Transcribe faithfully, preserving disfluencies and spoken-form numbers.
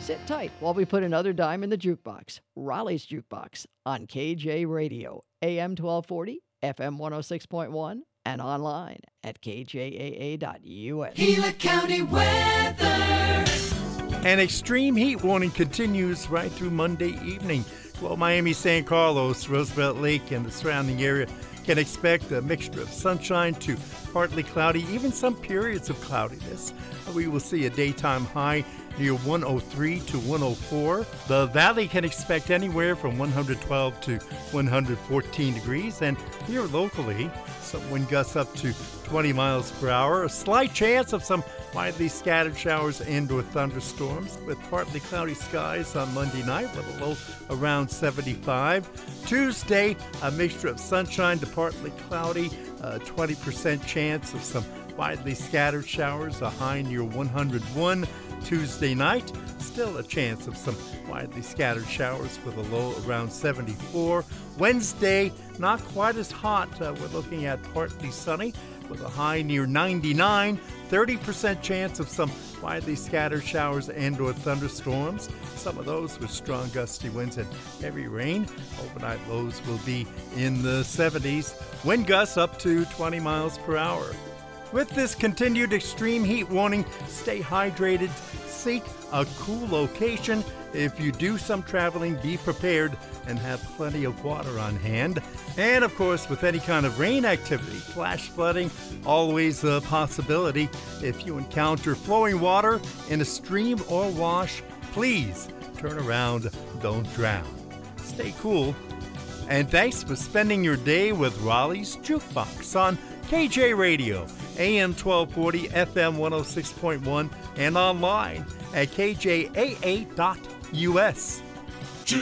Sit tight while we put another dime in the jukebox. Raleigh's Jukebox on K J Radio, A M twelve forty, F M one oh six point one, and online at K J A A dot U S. Gila County weather. An extreme heat warning continues right through Monday evening. Well, Miami, San Carlos, Roosevelt Lake, and the surrounding area can expect a mixture of sunshine to partly cloudy, even some periods of cloudiness. We will see a daytime high near one oh three to one oh four. The valley can expect anywhere from one hundred twelve to one hundred fourteen degrees, and here locally, some wind gusts up to twenty miles per hour. A slight chance of some widely scattered showers and or thunderstorms with partly cloudy skies on Monday night with a low around seventy-five. Tuesday, a mixture of sunshine to partly cloudy, a twenty percent chance of some widely scattered showers, a high near one hundred one. Tuesday night, still a chance of some widely scattered showers with a low around seventy-four. Wednesday, not quite as hot. Uh, we're looking at partly sunny with a high near ninety-nine. thirty percent chance of some widely scattered showers and or thunderstorms. Some of those with strong gusty winds and heavy rain. Overnight lows will be in the seventies. Wind gusts up to twenty miles per hour. With this continued extreme heat warning, stay hydrated, seek a cool location. If you do some traveling, be prepared and have plenty of water on hand. And of course, with any kind of rain activity, flash flooding, always a possibility. If you encounter flowing water in a stream or wash, please turn around, don't drown. Stay cool. And thanks for spending your day with Raleigh's Jukebox on K J Radio, A M twelve forty, F M one oh six point one, and online at K J A A dot U S.